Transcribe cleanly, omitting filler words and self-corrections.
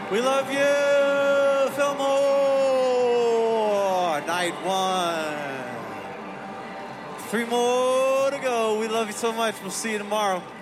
We love you, Fillmore. Night 1. 3 more to go. We love you so much. We'll see you tomorrow.